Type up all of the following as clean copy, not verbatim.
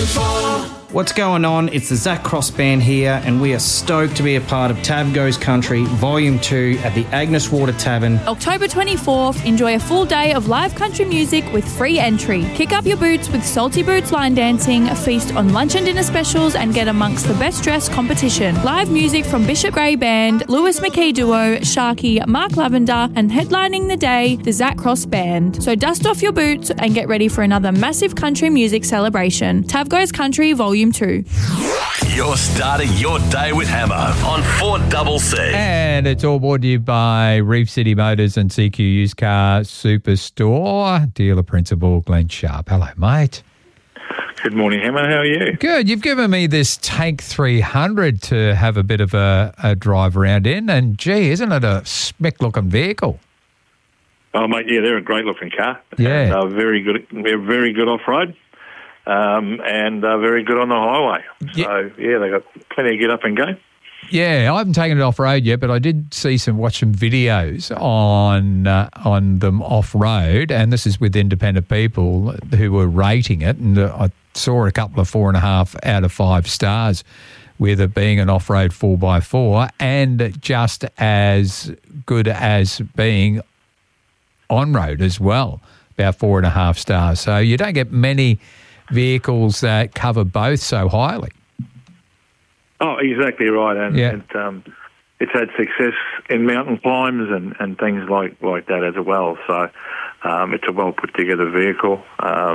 104. What's going on? It's the Zach Cross Band here, and we are stoked to be a part of Tav Goes Country Volume 2 at the Agnes Water Tavern. October 24th, enjoy a full day of live country music with free entry. Kick up your boots with Salty Boots line dancing, feast on lunch and dinner specials, and get amongst the best dressed competition. Live music from Bishop Gray Band, Lewis McKee Duo, Sharky, Mark Lavender, and headlining the day, the Zach Cross Band. So dust off your boots and get ready for another massive country music celebration. Tav Goes Country Volume 2. You're starting your day with Hammer on 4CC. And it's all brought to you by Reef City Motors and CQ Used Car Superstore. Dealer Principal Glenn Sharp. Hello, mate. Good morning, Hammer. How are you? Good. You've given me this Tank 300 to have a bit of a drive around in. And, gee, isn't it a smick-looking vehicle? Oh, mate, yeah, they're a great-looking car. Yeah. And, very good. They're very good off-road. And very good on the highway. So, yeah, they got plenty of get up and go. Yeah, I haven't taken it off-road yet, but I did watch some videos on them off-road, and this is with independent people who were rating it, and I saw a couple of 4.5 out of 5 stars with it being an off-road 4x4 and just as good as being on-road as well, about 4.5 stars. So you don't get many vehicles that cover both so highly. Oh, exactly right. And, yeah. and it's had success in mountain climbs and things like that as well. So it's a well put together vehicle,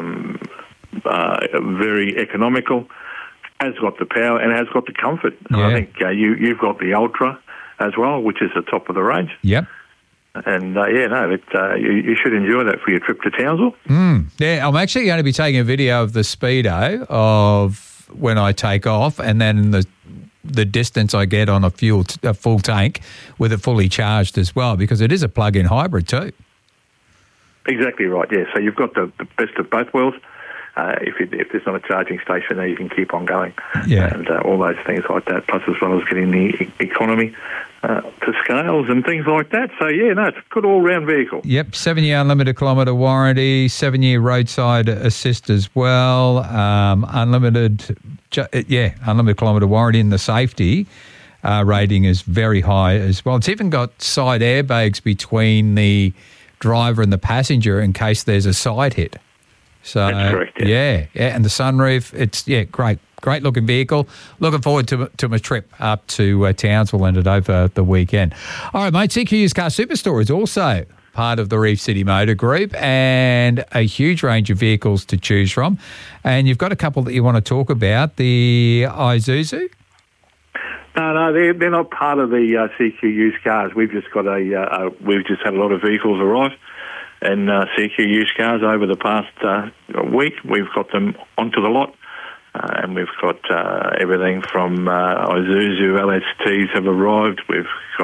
very economical, has got the power and has got the comfort. Yeah. I think you've got the Ultra as well, which is the top of the range. Yep. And, you should enjoy that for your trip to Townsville. Yeah, I'm actually going to be taking a video of the speedo of when I take off and then the distance I get on a full tank with it fully charged as well, because it is a plug-in hybrid too. Exactly right, yeah. So you've got the best of both worlds. If there's not a charging station there, you can keep on going. Yeah. And all those things like that, plus as well as getting the economy to scales and things like that. So, yeah, no, it's a good all-round vehicle. Yep, 7-year unlimited kilometre warranty, 7-year roadside assist as well, unlimited kilometre warranty, and the safety rating is very high as well. It's even got side airbags between the driver and the passenger in case there's a side hit. So, that's correct, yeah, and the sunroof, it's, great looking vehicle. Looking forward to my trip up to Townsville and it over the weekend. All right, mate, CQ Used Car Superstore is also part of the Reef City Motor Group and a huge range of vehicles to choose from. And you've got a couple that you want to talk about, the Isuzu? No, they're not part of the CQ Used Cars. We've just got we've just had a lot of vehicles arrive. And CQ Used Cars over the past week, we've got them onto the lot, and we've got everything from Isuzu LSTs have arrived. We've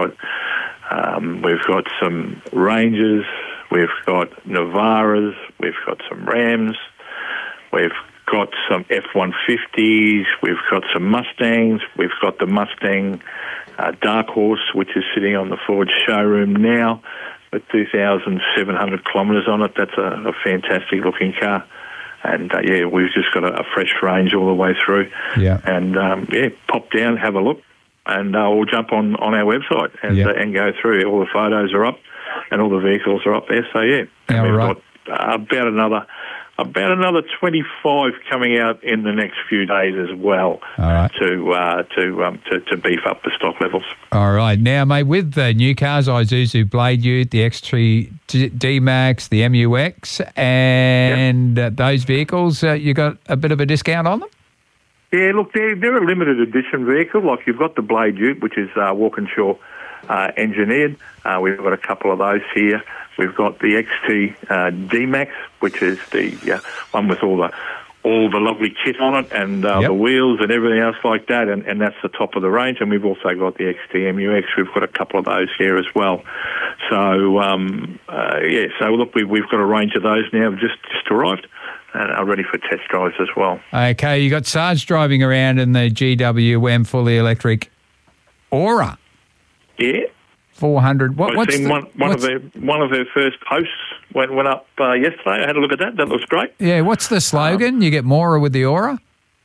got some Rangers, we've got Navaras, we've got some Rams, we've got some F-150s, we've got some Mustangs, we've got the Mustang Dark Horse, which is sitting on the Ford showroom now, with 2,700 kilometres on it. That's a fantastic looking car. And, we've just got a fresh range all the way through. Yeah. And, pop down, have a look, and we'll jump on our website and go through. All the photos are up and all the vehicles are up there. So, yeah. And we've got about another 25 coming out in the next few days as well. All right. To beef up the stock levels. All right. Now, mate, with the new cars, Isuzu Blade Ute, the X3 D-Max, the MUX, and those vehicles, you got a bit of a discount on them? Yeah, look, they're a limited edition vehicle. Like you've got the Blade Ute, which is Walkinshaw engineered. We've got a couple of those here. We've got the XT D-Max, which is the one with all the lovely kit on it and the wheels and everything else like that, and that's the top of the range. And we've also got the XT MUX. We've got a couple of those here as well. So, so look, we've got a range of those now just arrived and are ready for test drives as well. Okay, you got Sarge driving around in the GWM fully electric Aura. Yeah. 400. One of their first posts went up yesterday. I had a look at that. That looks great. Yeah. What's the slogan? You get more with the Aura?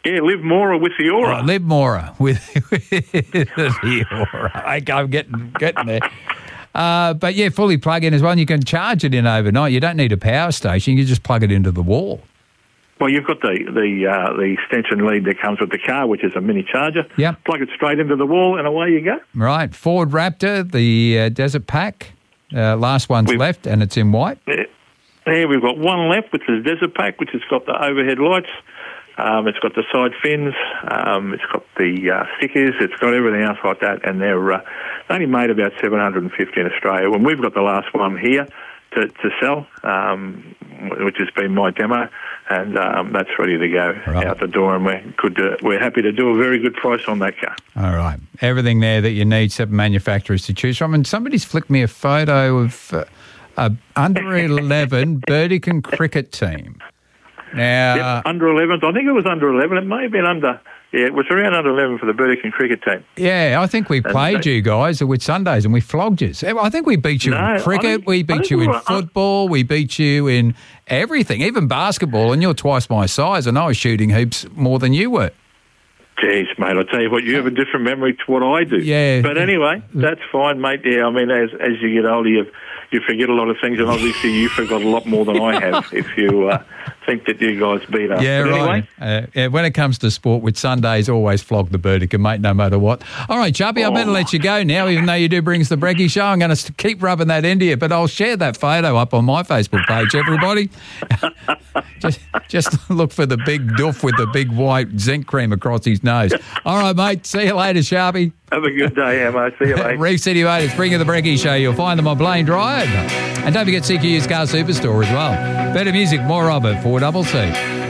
Yeah, Liv Mora with the Aura. Liv Mora with the Aura. I'm getting there. But yeah, fully plug in as well. And you can charge it in overnight. You don't need a power station. You can just plug it into the wall. Well, you've got the extension lead that comes with the car, which is a mini charger. Yep. Plug it straight into the wall, and away you go. Right. Ford Raptor, the Desert Pack. Last one's left, and it's in white. Yeah, we've got one left, which is Desert Pack, which has got the overhead lights. It's got the side fins. It's got the stickers. It's got everything else like that, and they're only made about 750 in Australia. When we've got the last one here to sell, which has been my demo, and that's ready to go out the door, and we're happy to do a very good price on that car. All right. Everything there that you need, 7 manufacturers to choose from. And somebody's flicked me a photo of a under-11 Burdekin cricket team. Now, yep, under 11s. I think it was under 11. It may have been under. Yeah, it was around under 11 for the Burdekin cricket team. Yeah, I think we played you guys with Sundays and we flogged you. I think we beat you in cricket, we beat you in football, we beat you in everything, even basketball, and you're twice my size, and I was shooting heaps more than you were. Jeez, mate, I'll tell you what, you have a different memory to what I do. Yeah. But anyway, that's fine, mate. Yeah, I mean, as you get older, you forget a lot of things, and obviously you forgot a lot more than I have if you think that you guys beat us. Yeah, but right. Anyway, when it comes to sport, with Sundays, always flog the Burdekin, mate, no matter what. All right, Chubby, I better let you go now, even though you do bring us the Breggy Show. I'm going to keep rubbing that into you, but I'll share that photo up on my Facebook page, everybody. just look for the big doof with the big white zinc cream across his nose. All right, mate, see you later, Sharpie. have a good day, Emma. See you later. Reef City Motors, bring you the Breggy Show. You'll find them on Blaine Drive. And don't forget CQ Used Car Superstore as well. Better music, more of it, 4CC.